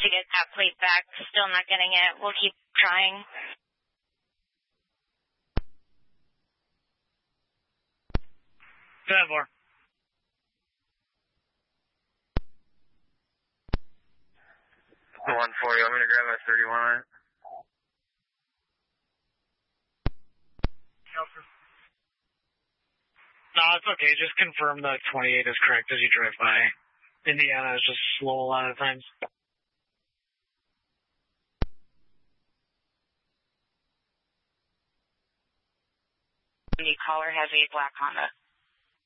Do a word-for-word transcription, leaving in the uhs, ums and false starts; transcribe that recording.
to get that plate back. Still not getting it. We'll keep trying. ten four. one forty, I'm going to grab my thirty-one. No, it's okay. Just confirm that twenty-eight is correct as you drive by. Indiana is just slow a lot of times. The caller has a black Honda.